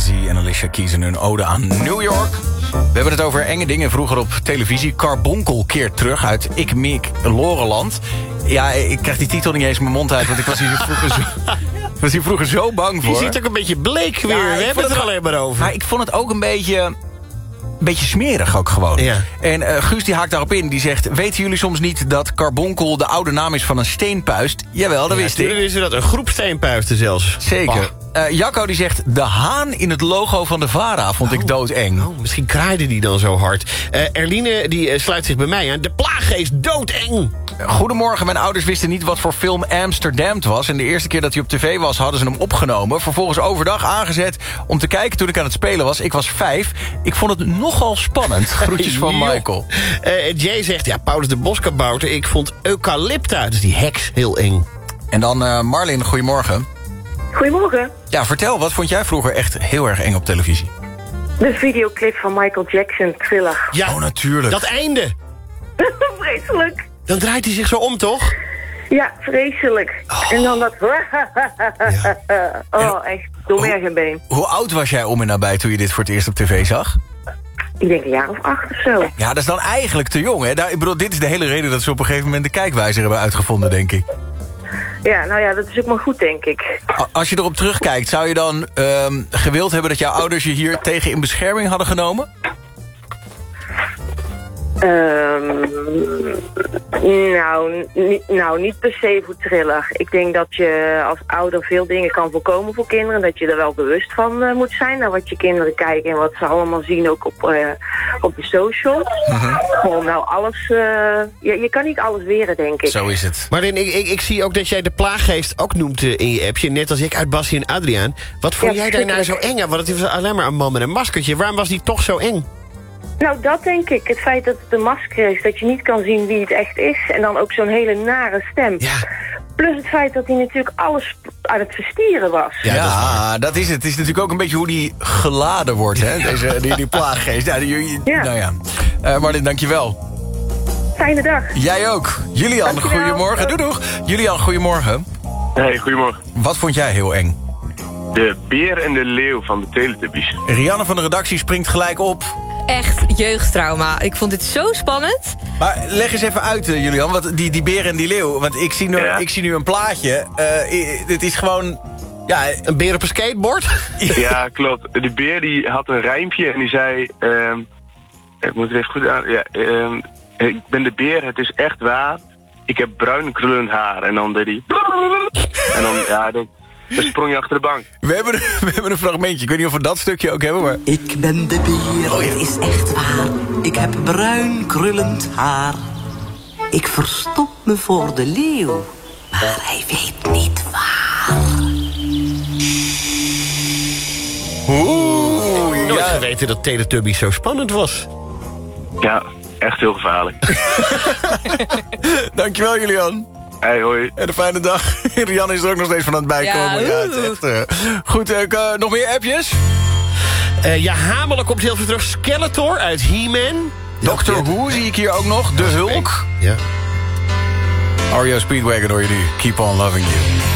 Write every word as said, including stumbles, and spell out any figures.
Jay-Z en Alicia Keys en hun ode aan New York. We hebben het over enge dingen vroeger op televisie. Carbonkel keert terug uit Ik Mik Loreland. Ja, ik krijg die titel niet eens in mijn mond uit, want ik was hier vroeger zo, was hier vroeger zo bang voor. Je ziet ook een beetje bleek weer, Ja, we hebben het er alleen maar over. Maar ik vond het ook een beetje... een beetje smerig ook gewoon. Ja. En uh, Guus die haakt daarop in. Die zegt, weten jullie soms niet dat carbonkel de oude naam is van een steenpuist? Jawel, dat Ja, wist ik. Jullie wisten dat, een groep steenpuisten zelfs. Zeker. Uh, Jacco die zegt, de haan in het logo van de VARA vond oh. ik doodeng. Oh, misschien kraaide die dan zo hard. Uh, Erline die uh, sluit zich bij mij aan. De plaaggeest doodeng. Goedemorgen, mijn ouders wisten niet wat voor film Amsterdam was. En de eerste keer dat hij op tv was, hadden ze hem opgenomen. Vervolgens overdag aangezet om te kijken toen ik aan het spelen was. Ik was vijf. Ik vond het nogal spannend. Groetjes van Michael. Uh, Jay zegt, ja, Paulus de Boskabouter. Ik vond Eucalypta, dus die heks, heel eng. En dan uh, Marlin, goedemorgen. Goedemorgen. Ja, vertel, wat vond jij vroeger echt heel erg eng op televisie? De videoclip van Michael Jackson, Thriller. Ja, oh, natuurlijk. Dat einde. Vreselijk. Dan draait hij zich zo om, toch? Ja, vreselijk. Oh. En dan dat... Ja. Oh, echt. Door merg en been. Hoe oud was jij om en nabij toen je dit voor het eerst op tv zag? Ik denk een jaar of acht of zo. Ja, dat is dan eigenlijk te jong, hè? Daar, ik bedoel, dit is de hele reden dat ze op een gegeven moment de kijkwijzer hebben uitgevonden, denk ik. Ja, nou ja, dat is ook maar goed, denk ik. A- Als je erop terugkijkt, zou je dan um, gewild hebben dat jouw ouders je hier tegen in bescherming hadden genomen? Um, nou, niet, nou, niet per se voor Thriller. Ik denk dat je als ouder veel dingen kan voorkomen voor kinderen. Dat je er wel bewust van uh, moet zijn naar wat je kinderen kijken en wat ze allemaal zien ook op, uh, op de socials. Uh-huh. Gewoon nou alles... Uh, je, je kan niet alles weren, denk ik. Zo is het. Martin, ik, ik, ik zie ook dat jij de plaaggeest ook noemt uh, in je appje. Net als ik uit Bassie en Adriaan. Wat vond Ja, jij daar nou zo eng aan? Want het was alleen maar een man met een maskertje. Waarom was die toch zo eng? Nou, dat denk ik. Het feit dat het een masker is, dat je niet kan zien wie het echt is. En dan ook zo'n hele nare stem. Ja. Plus het feit dat hij natuurlijk alles aan het verstieren was. Ja, ja dat, dat is het. Het is natuurlijk ook een beetje hoe die geladen wordt, hè? Deze, die, die plaaggeest. Ja, die, die, Ja. Nou ja. Uh, Martin, dankjewel. Fijne dag. Jij ook. Julian, Dankjewel. goedemorgen. Doei, doeg. Julian, goedemorgen. Hey, goedemorgen. Wat vond jij heel eng? De beer en de leeuw van de Teletubbies. Rianne van de redactie springt gelijk op. Echt jeugdtrauma. Ik vond dit zo spannend. Maar leg eens even uit, uh, Julian, wat, die, die beer en die leeuw. Want ik zie nu, Ja. ik zie nu een plaatje. Uh, dit is gewoon... Ja, Een beer op een skateboard? Ja, klopt. De beer die had een rijmpje en die zei... ehm ik moet het even goed aan... Ja, ehm ik ben de beer, het is echt waar. Ik heb bruin krullend haar. En dan deed hij... En dan, ja, dan, dan sprong je achter de bank. we hebben, we hebben een fragmentje. Ik weet niet of we dat stukje ook hebben, maar... Ik ben de beer, het is echt waar. Ik heb bruin krullend haar. Ik verstop me voor de leeuw, maar hij weet niet waar. Oeh, Nooit ja. geweten dat Teletubbies zo spannend was. Ja, echt heel gevaarlijk. Dankjewel, Julian. Hey, hoi. En een fijne dag. Rian is er ook nog steeds van aan het bijkomen. Ja, Ja, het is echt, uh, goed, uh, k- uh, nog meer appjes? Uh, ja, Hamelen komt heel veel terug. Skeletor uit He-Man. Doctor Who zie ik hier ook nog. De Hulk. Ja. R E O Speedwagon hoor je nu. Keep on loving you.